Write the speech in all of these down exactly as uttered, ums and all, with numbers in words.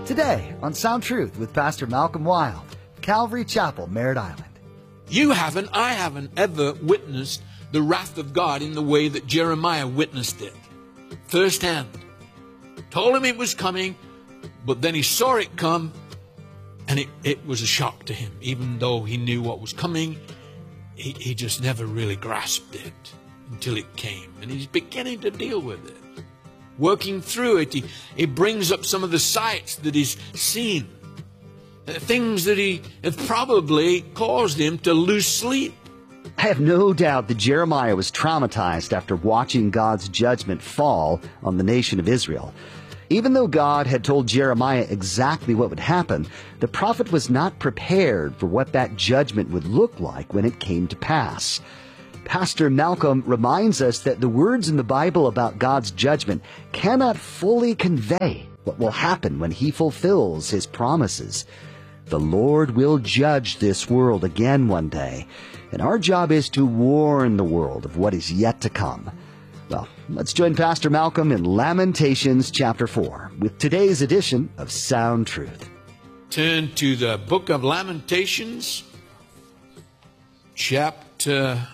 Today on Sound Truth with Pastor Malcolm Wild, Calvary Chapel, Merritt Island. You haven't, I haven't ever witnessed the wrath of God in the way that Jeremiah witnessed it. Firsthand. Told him it was coming, but then he saw it come, and it, it was a shock to him. Even though he knew what was coming, he, he just never really grasped it until it came. And he's beginning to deal with it. Working through it, he, he brings up some of the sights that he's seen. Uh, things that he have probably caused him to lose sleep. I have no doubt that Jeremiah was traumatized after watching God's judgment fall on the nation of Israel. Even though God had told Jeremiah exactly what would happen, the prophet was not prepared for what that judgment would look like when it came to pass. Pastor Malcolm reminds us that the words in the Bible about God's judgment cannot fully convey what will happen when He fulfills His promises. The Lord will judge this world again one day, and our job is to warn the world of what is yet to come. Well, let's join Pastor Malcolm in Lamentations chapter four with today's edition of Sound Truth. Turn to the book of Lamentations, chapter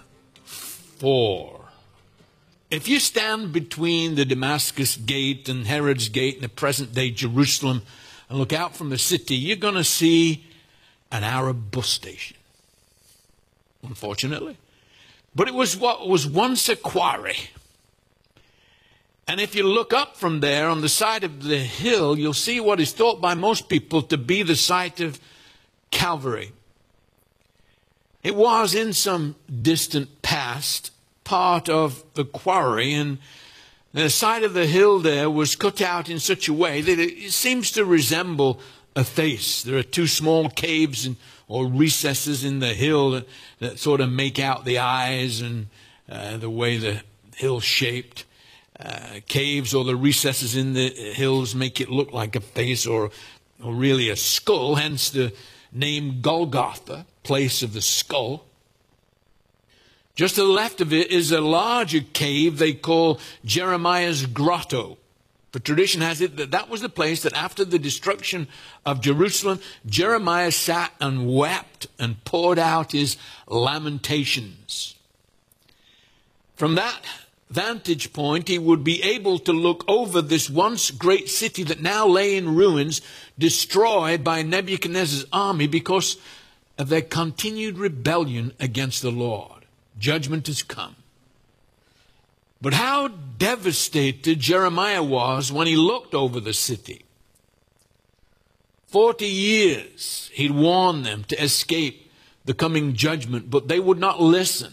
four. If you stand between the Damascus gate and Herod's gate in the present-day Jerusalem and look out from the city, you're going to see an Arab bus station, unfortunately. But it was what was once a quarry. And if you look up from there on the side of the hill, you'll see what is thought by most people to be the site of Calvary. It was in some distant past part of the quarry, and the side of the hill there was cut out in such a way that it seems to resemble a face. There are two small caves and, or recesses in the hill that, that sort of make out the eyes and uh, the way the hill's shaped. Uh, caves or the recesses in the hills make it look like a face or, or really a skull, hence the name Golgotha, place of the skull. Just to the left of it is a larger cave they call Jeremiah's Grotto. For tradition has it that that was the place that after the destruction of Jerusalem, Jeremiah sat and wept and poured out his lamentations. From that vantage point, he would be able to look over this once great city that now lay in ruins, destroyed by Nebuchadnezzar's army because of their continued rebellion against the Lord. Judgment has come. But how devastated Jeremiah was when he looked over the city. Forty years he'd warned them to escape the coming judgment, but they would not listen.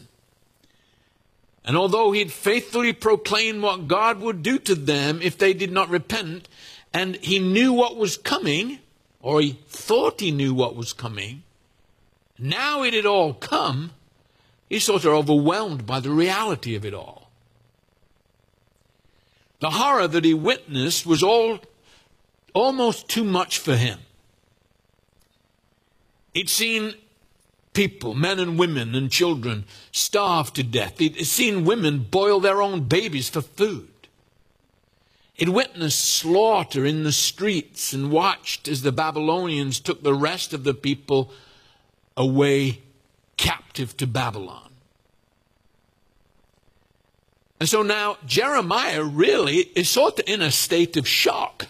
And although he'd faithfully proclaimed what God would do to them if they did not repent, and he knew what was coming, or he thought he knew what was coming, now it had all come, he's sort of overwhelmed by the reality of it all. The horror that he witnessed was all almost too much for him. He'd seen people, men and women and children, starve to death. He'd seen women boil their own babies for food. He'd witnessed slaughter in the streets and watched as the Babylonians took the rest of the people away captive to Babylon. And so now Jeremiah really is sort of in a state of shock.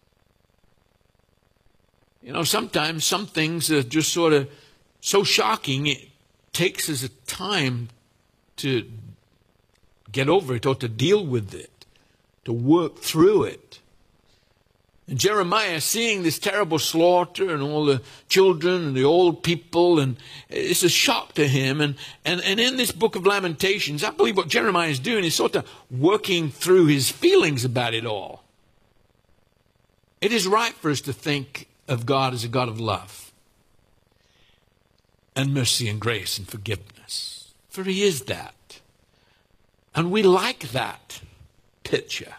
You know, sometimes some things are just sort of so shocking, it takes us a time to get over it or to deal with it, to work through it. And Jeremiah, seeing this terrible slaughter and all the children and the old people, and it's a shock to him. And, and, and in this book of Lamentations, I believe what Jeremiah is doing is sort of working through his feelings about it all. It is right for us to think of God as a God of love and mercy and grace and forgiveness. For He is that. And we like that picture.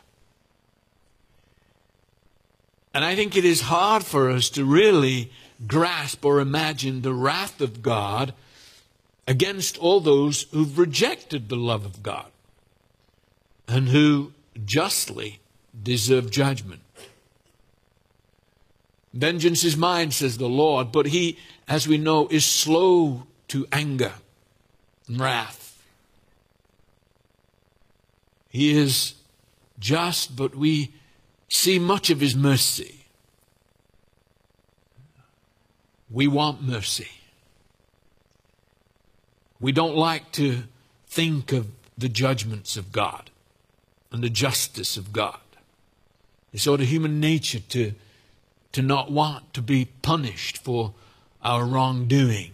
And I think it is hard for us to really grasp or imagine the wrath of God against all those who've rejected the love of God and who justly deserve judgment. Vengeance is mine, says the Lord, but he, as we know, is slow to anger and wrath. He is just, but we see much of his mercy. We want mercy. We don't like to think of the judgments of God and the justice of God. It's sort of human nature to, to not want to be punished for our wrongdoing.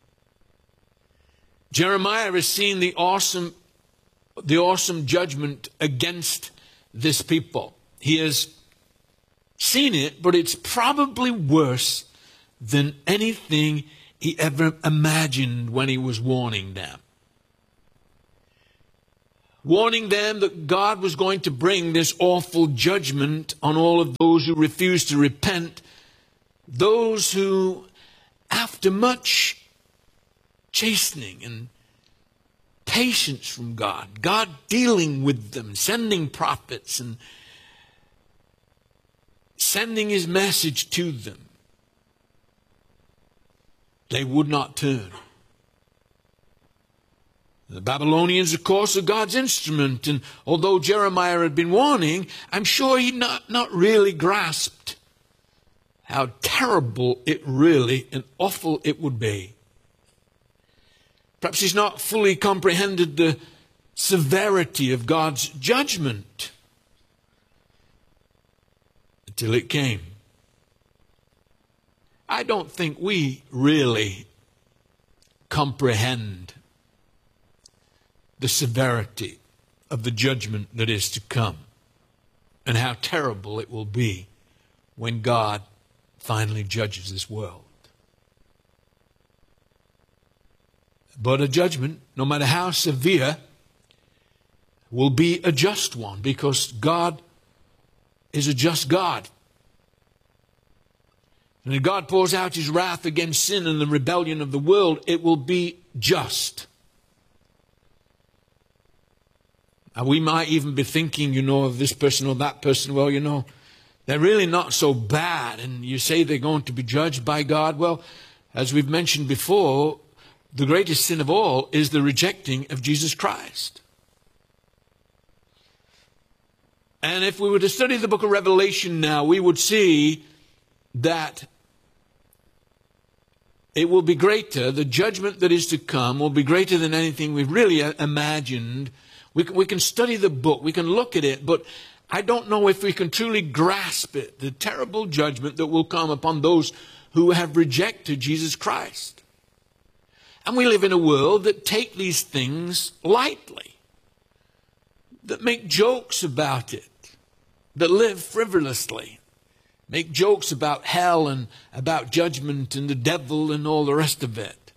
Jeremiah has seen the awesome, the awesome judgment against this people. He has seen it, but it's probably worse than anything he ever imagined when he was warning them. Warning them that God was going to bring this awful judgment on all of those who refused to repent, those who, after much chastening and patience from God, God dealing with them, sending prophets and sending his message to them, they would not turn. The Babylonians, of course, are God's instrument. And although Jeremiah had been warning, I'm sure he not, not really grasped how terrible it really and awful it would be. Perhaps he's not fully comprehended the severity of God's judgment until it came. I don't think we really comprehend the severity of the judgment that is to come and how terrible it will be when God finally judges this world. But a judgment, no matter how severe, will be a just one, because God is a just God. And if God pours out his wrath against sin and the rebellion of the world, it will be just. And we might even be thinking, you know, of this person or that person. Well, you know, they're really not so bad. And you say they're going to be judged by God. Well, as we've mentioned before, the greatest sin of all is the rejecting of Jesus Christ. And if we were to study the book of Revelation now, we would see that it will be greater. The judgment that is to come will be greater than anything we've really imagined. We can, we can study the book, we can look at it, but I don't know if we can truly grasp it, the terrible judgment that will come upon those who have rejected Jesus Christ. And we live in a world that take these things lightly, that make jokes about it, that live frivolously, make jokes about hell and about judgment and the devil and all the rest of it.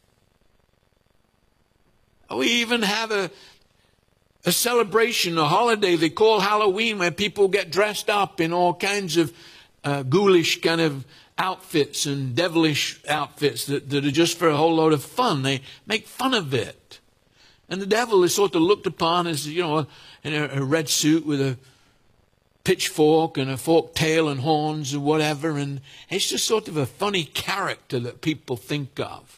We even have a A celebration, a holiday they call Halloween, where people get dressed up in all kinds of uh, ghoulish kind of outfits and devilish outfits that, that are just for a whole load of fun. They make fun of it. And the devil is sort of looked upon as, you know, in a, a red suit with a pitchfork and a forked tail and horns and whatever. And it's just sort of a funny character that people think of.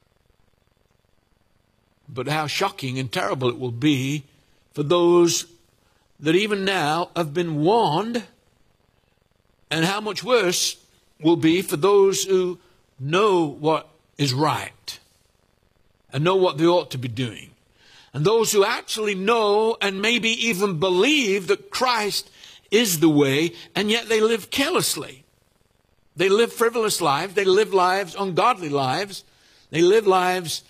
But how shocking and terrible it will be for those that even now have been warned, and how much worse will be for those who know what is right and know what they ought to be doing, and those who actually know and maybe even believe that Christ is the way, and yet they live carelessly. They live frivolous lives. They live lives, ungodly lives. They live lives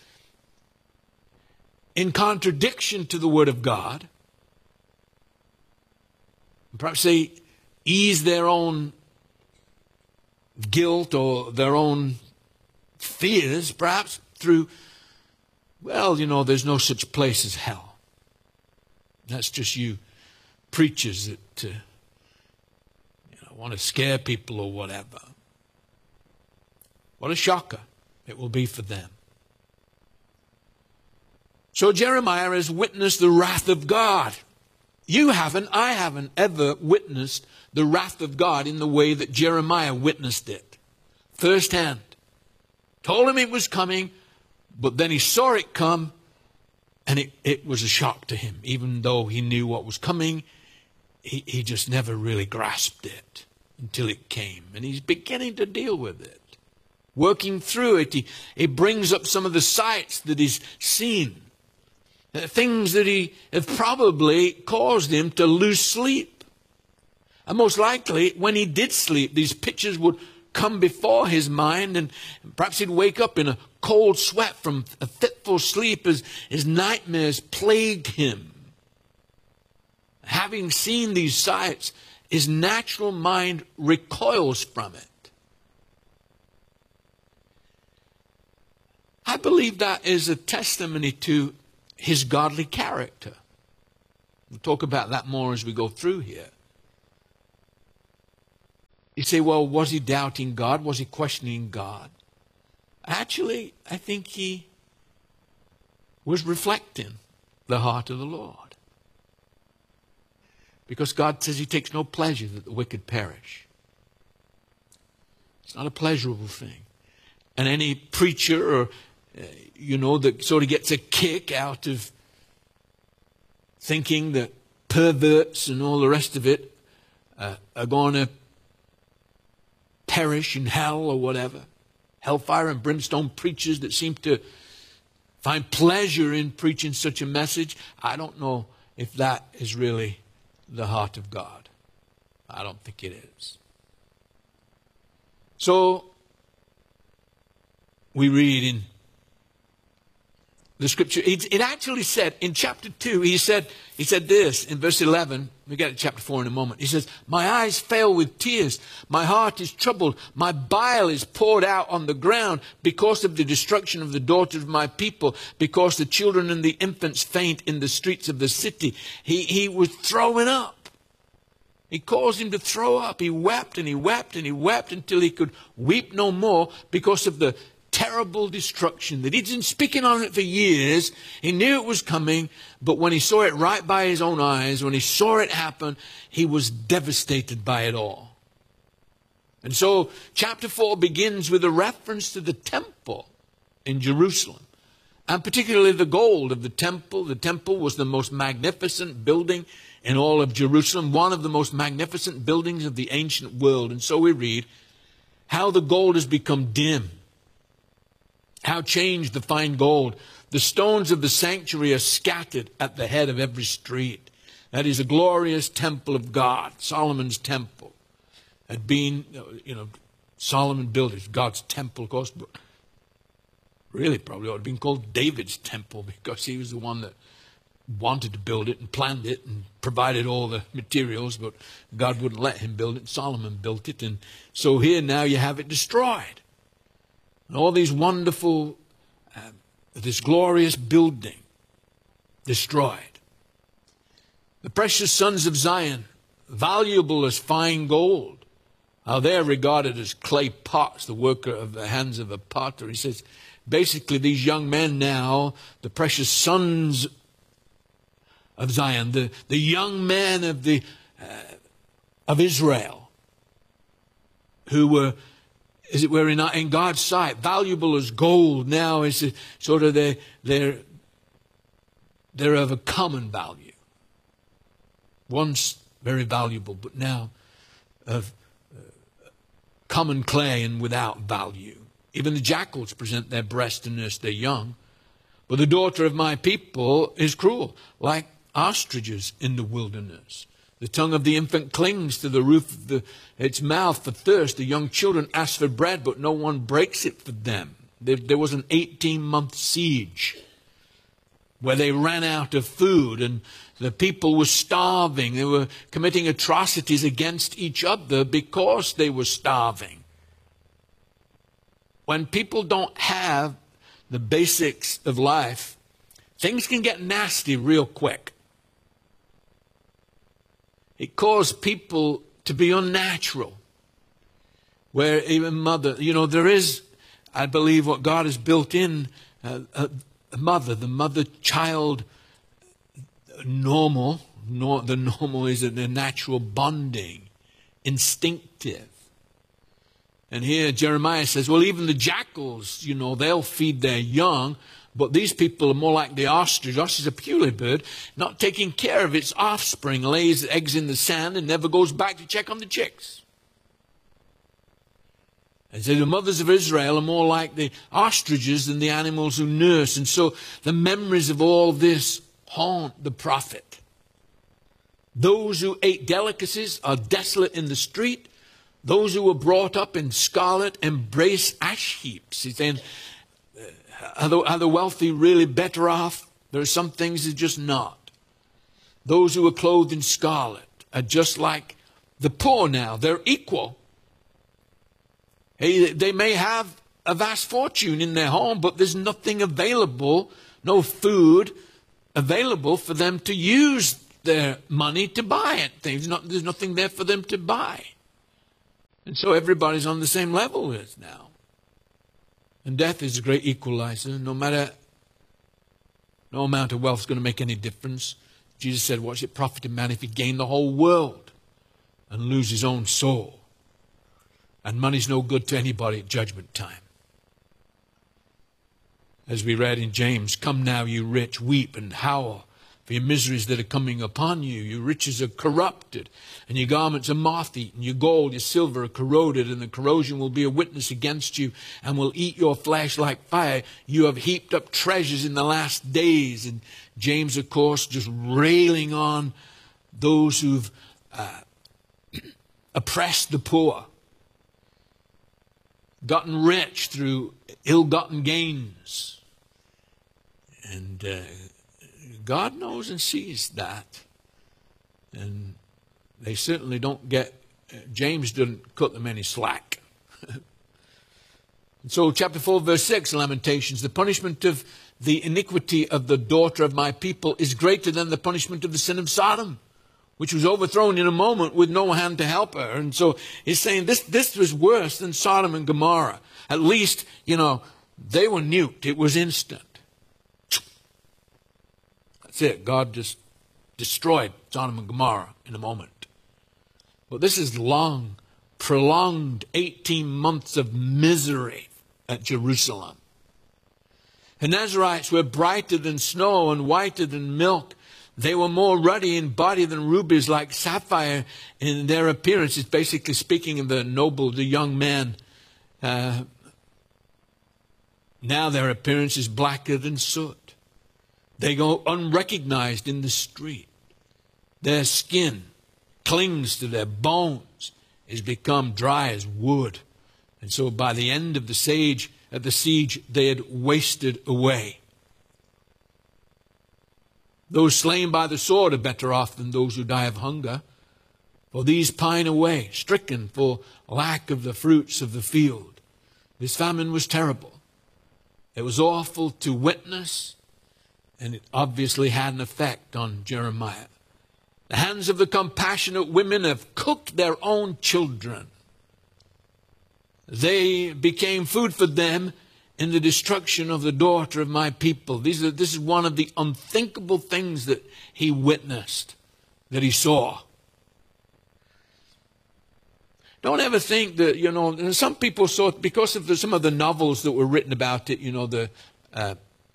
in contradiction to the Word of God. Perhaps they ease their own guilt or their own fears, perhaps through, well, you know, there's no such place as hell. That's just you preachers that uh, you know, want to scare people or whatever. What a shocker it will be for them. So Jeremiah has witnessed the wrath of God. You haven't, I haven't ever witnessed the wrath of God in the way that Jeremiah witnessed it. firsthand. Told him it was coming, but then he saw it come, and it, it was a shock to him. Even though he knew what was coming, he, he just never really grasped it until it came. And he's beginning to deal with it. Working through it, he, he brings up some of the sights that he's seen. Uh, things that he have probably caused him to lose sleep. And most likely, when he did sleep, these pictures would come before his mind, and perhaps he'd wake up in a cold sweat from a fitful sleep as his nightmares plagued him. Having seen these sights, his natural mind recoils from it. I believe that is a testimony to his godly character. We'll talk about that more as we go through here. You say, well, was he doubting God? Was he questioning God? Actually, I think he was reflecting the heart of the Lord. Because God says he takes no pleasure that the wicked perish. It's not a pleasurable thing. And any preacher or, uh, you know, that sort of gets a kick out of thinking that perverts and all the rest of it uh, are going to perish in hell or whatever. Hellfire and brimstone preachers that seem to find pleasure in preaching such a message. I don't know if that is really the heart of God. I don't think it is. So, we read in the scripture, it, it actually said in chapter two, he said, he said this in verse eleven, we get to chapter four in a moment. He says, my eyes fail with tears, my heart is troubled, my bile is poured out on the ground because of the destruction of the daughters of my people, because the children and the infants faint in the streets of the city. He, he was throwing up. He caused him to throw up. He wept and he wept and he wept until he could weep no more because of the terrible destruction that he'd been speaking on it for years. He knew it was coming, but when he saw it right by his own eyes, when he saw it happen, he was devastated by it all. And so chapter four begins with a reference to the temple in Jerusalem, and particularly the gold of the temple. The temple was the most magnificent building in all of Jerusalem, one of the most magnificent buildings of the ancient world. And so we read how the gold has become dim. How changed the fine gold. The stones of the sanctuary are scattered at the head of every street. That is a glorious temple of God. Solomon's temple had been, you know, Solomon built it. God's temple, of course, but really probably ought to have been called David's temple because he was the one that wanted to build it and planned it and provided all the materials, but God wouldn't let him build it. Solomon built it, and so here now you have it destroyed. And all these wonderful, uh, this glorious building destroyed. The precious sons of Zion, valuable as fine gold, how they're regarded as clay pots, the worker of the hands of a potter. He says, basically these young men now, the precious sons of Zion, the, the young men of, the, uh, of Israel, who were, as it were, in, in God's sight, valuable as gold, now is sort of they're, they're, they're of a common value. Once very valuable, but now of uh, common clay and without value. Even the jackals present their breast to nurse their young. But the daughter of my people is cruel, like ostriches in the wilderness. The tongue of the infant clings to the roof of the, its mouth for thirst. The young children ask for bread, but no one breaks it for them. There, there was an eighteen-month siege where they ran out of food and the people were starving. They were committing atrocities against each other because they were starving. When people don't have the basics of life, things can get nasty real quick. It caused people to be unnatural. Where even mother, you know, there is, I believe, what God has built in uh, a, a mother, the mother-child normal. No, the normal is a natural bonding, instinctive. And here Jeremiah says, well, even the jackals, you know, they'll feed their young. But these people are more like the ostrich. Ostrich is a peculiar bird, not taking care of its offspring, lays eggs in the sand and never goes back to check on the chicks. And so the mothers of Israel are more like the ostriches than the animals who nurse. And so the memories of all this haunt the prophet. Those who ate delicacies are desolate in the street. Those who were brought up in scarlet embrace ash heaps. He's saying, are the, are the wealthy really better off? There are some things that are just not. Those who are clothed in scarlet are just like the poor now. They're equal. Hey, they may have a vast fortune in their home, but there's nothing available, no food available for them to use their money to buy it. There's, not, there's nothing there for them to buy. And so everybody's on the same level as now. And death is a great equalizer. No matter, no amount of wealth is going to make any difference. Jesus said, what's it profit a man if he gain the whole world and lose his own soul? And money's no good to anybody at judgment time. As we read in James, come now, you rich, weep and howl for your miseries that are coming upon you. Your riches are corrupted, and your garments are moth-eaten. Your gold, your silver are corroded, and the corrosion will be a witness against you and will eat your flesh like fire. You have heaped up treasures in the last days. And James, of course, just railing on those who've uh, oppressed the poor, gotten rich through ill-gotten gains. And uh, God knows and sees that. And they certainly don't get, uh, James didn't cut them any slack. And so chapter four, verse six, Lamentations, the punishment of the iniquity of the daughter of my people is greater than the punishment of the sin of Sodom, which was overthrown in a moment with no hand to help her. And so he's saying this, this was worse than Sodom and Gomorrah. At least, you know, they were nuked. It was instant. That's it. God just destroyed Sodom and Gomorrah in a moment. But this is long, prolonged eighteen months of misery at Jerusalem. The Nazarites were brighter than snow and whiter than milk. They were more ruddy in body than rubies, like sapphire in their appearance. It's basically speaking of the noble, the young man. Uh, now their appearance is blacker than soot. They go unrecognized in the street. Their skin clings to their bones, has become dry as wood. And so by the end of the siege, at the siege, they had wasted away. Those slain by the sword are better off than those who die of hunger. For these pine away, stricken for lack of the fruits of the field. This famine was terrible. It was awful to witness, and it obviously had an effect on Jeremiah. The hands of the compassionate women have cooked their own children. They became food for them in the destruction of the daughter of my people. These are, this is one of the unthinkable things that he witnessed, that he saw. Don't ever think that, you know, some people saw, because of the, some of the novels that were written about it, you know, the, uh,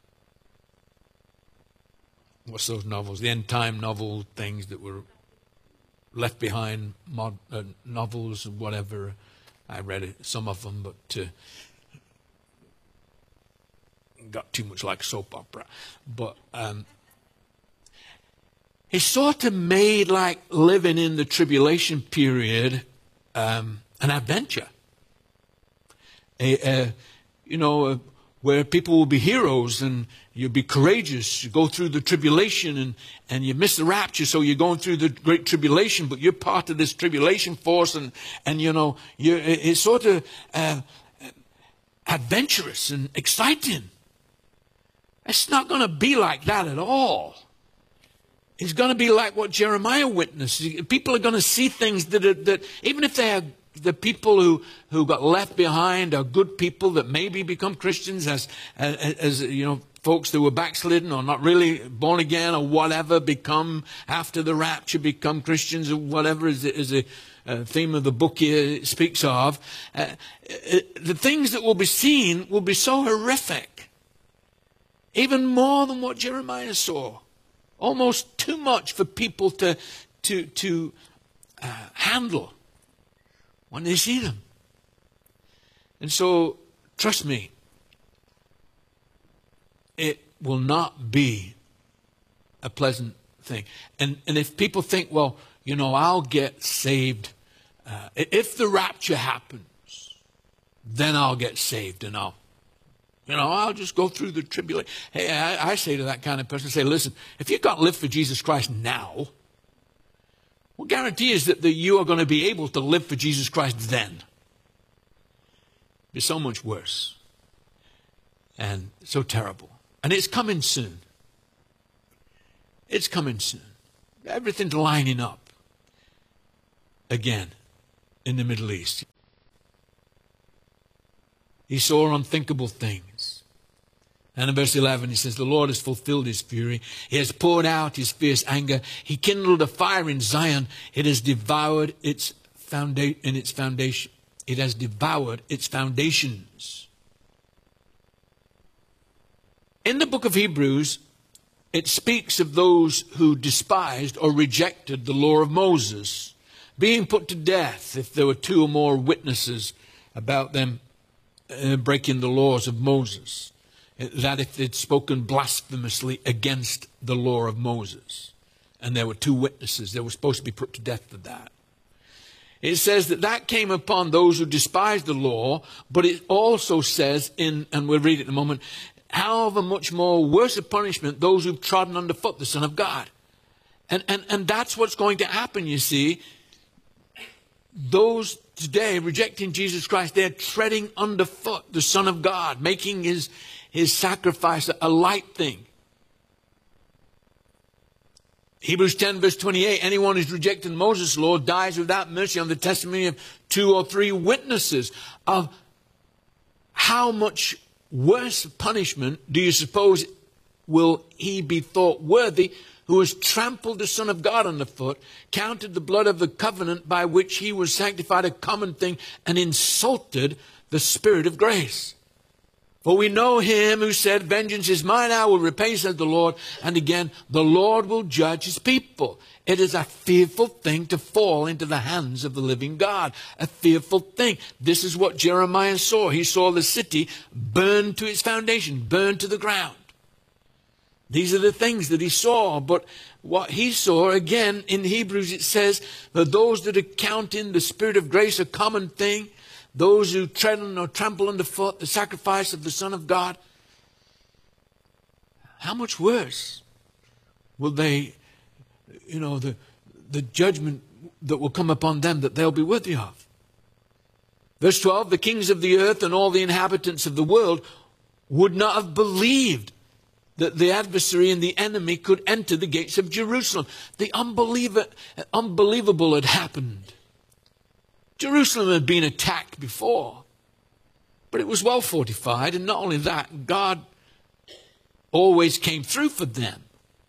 what's those novels, the end time novel things that were left behind, mod, uh, novels or whatever. I read it, some of them, but uh, got too much like soap opera. But um, he sort of made like living in the tribulation period um, an adventure. A, a, you know, a, where people will be heroes and you'll be courageous. You go through the tribulation and, and you miss the rapture, so you're going through the great tribulation, but you're part of this tribulation force, and, and you know, you're, it's sort of uh, adventurous and exciting. It's not going to be like that at all. It's going to be like what Jeremiah witnessed. People are going to see things that, are, that even if they are the people who, who got left behind are good people that maybe become Christians, as, as, as you know, folks that were backslidden or not really born again or whatever, become after the rapture, become Christians or whatever, as, as a, uh, theme of the book here speaks of, uh, uh, the things that will be seen will be so horrific, even more than what Jeremiah saw, almost too much for people to to to uh, handle when they see them. And so, trust me, it will not be a pleasant thing. And and if people think, well, you know, I'll get saved. Uh, if the rapture happens, then I'll get saved and I'll, you know, I'll just go through the tribulation. Hey, I, I say to that kind of person, say, listen, if you've got to live for Jesus Christ now, what guarantee is that, that you are going to be able to live for Jesus Christ then? It's so much worse and so terrible. And it's coming soon. It's coming soon. Everything's lining up again in the Middle East. He saw unthinkable things. And in verse eleven, he says, the Lord has fulfilled his fury. He has poured out his fierce anger. He kindled a fire in Zion. It has devoured its founda- in its foundation. It has devoured its foundations. In the book of Hebrews, it speaks of those who despised or rejected the law of Moses, being put to death if there were two or more witnesses about them uh, breaking the laws of Moses. That if they'd spoken blasphemously against the law of Moses, and there were two witnesses, they were supposed to be put to death for that. It says that that came upon those who despised the law, but it also says in, and we'll read it in a moment, however much more worse a punishment those who've trodden underfoot the Son of God. And, and, and that's what's going to happen, you see. Those today rejecting Jesus Christ, they're treading underfoot the Son of God, making his, his sacrifice a light thing. Hebrews ten verse twenty-eight, anyone who's rejected Moses' law dies without mercy on the testimony of two or three witnesses. Of how much worse punishment do you suppose will he be thought worthy who has trampled the Son of God underfoot, counted the blood of the covenant by which he was sanctified a common thing, and insulted the Spirit of grace? For we know him who said, vengeance is mine, I will repay, says the Lord. And again, the Lord will judge his people. It is a fearful thing to fall into the hands of the living God. A fearful thing. This is what Jeremiah saw. He saw the city burned to its foundation, burned to the ground. These are the things that he saw. But what he saw, again, in Hebrews it says, that those that account in the Spirit of grace a common thing, those who tread on or trample underfoot the sacrifice of the Son of God, how much worse will they, you know, the, the judgment that will come upon them that they'll be worthy of. Verse twelve, the kings of the earth and all the inhabitants of the world would not have believed that the adversary and the enemy could enter the gates of Jerusalem. The unbeliever, unbelievable had happened. Jerusalem had been attacked before, but it was well fortified, and not only that, God always came through for them.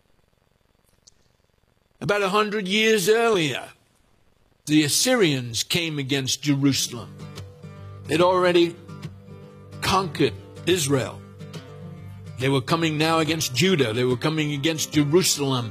About a hundred years earlier, the Assyrians came against Jerusalem. They'd already conquered Israel. They were coming now against Judah. They were coming against Jerusalem.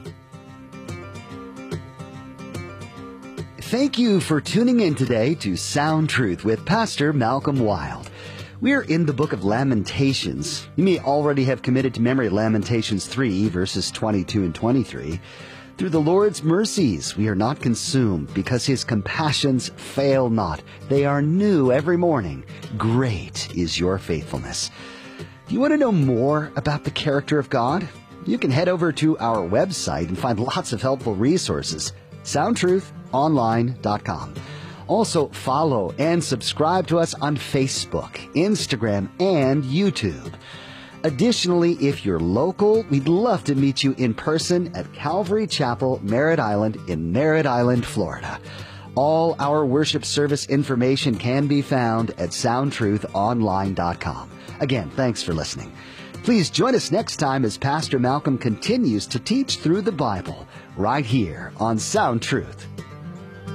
Thank you for tuning in today to Sound Truth with Pastor Malcolm Wild. We're in the book of Lamentations. You may already have committed to memory Lamentations three, verses twenty-two and twenty-three. Through the Lord's mercies we are not consumed, because his compassions fail not. They are new every morning. Great is your faithfulness. Do you want to know more about the character of God? You can head over to our website and find lots of helpful resources. sound truth online dot com. Also, follow and subscribe to us on Facebook, Instagram, and YouTube. Additionally, if you're local, we'd love to meet you in person at Calvary Chapel, Merritt Island in Merritt Island, Florida. All our worship service information can be found at sound truth online dot com. Again, thanks for listening. Please join us next time as Pastor Malcolm continues to teach through the Bible right here on Sound Truth.